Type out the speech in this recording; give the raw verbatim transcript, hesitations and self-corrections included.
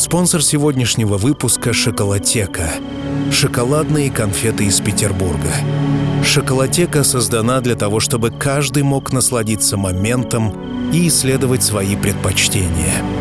Спонсор сегодняшнего выпуска — «Шоколатека». Шоколадные конфеты из Петербурга. «Шоколатека» создана для того, чтобы каждый мог насладиться моментом и исследовать свои предпочтения.